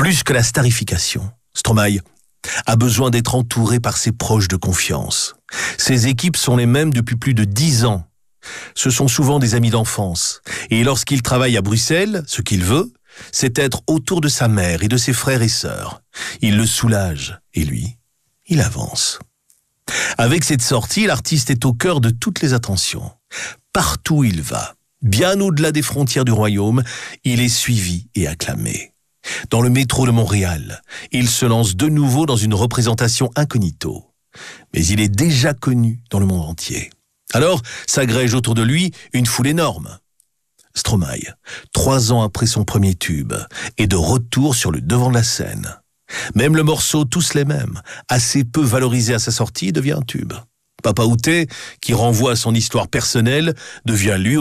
Plus que la starification, Stromae a besoin d'être entouré par ses proches de confiance. Ses équipes sont les mêmes depuis plus de 10 ans. Ce sont souvent des amis d'enfance. Et lorsqu'il travaille à Bruxelles, ce qu'il veut, c'est être autour de sa mère et de ses frères et sœurs. Il le soulage, et lui, il avance. Avec cette sortie, l'artiste est au cœur de toutes les attentions. Partout où il va, bien au-delà des frontières du royaume, il est suivi et acclamé. Dans le métro de Montréal, il se lance de nouveau dans une représentation incognito. Mais il est déjà connu dans le monde entier. Alors s'agrège autour de lui une foule énorme. Stromae, 3 ans après son premier tube, est de retour sur le devant de la scène. Même le morceau Tous les mêmes, assez peu valorisé à sa sortie, devient un tube. Papa Outé, qui renvoie à son histoire personnelle, devient lui